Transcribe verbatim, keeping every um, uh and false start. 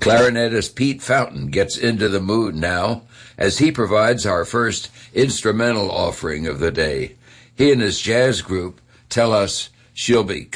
Clarinetist Pete Fountain gets into the mood now as he provides our first instrumental offering of the day. He and his jazz group tell us she'll be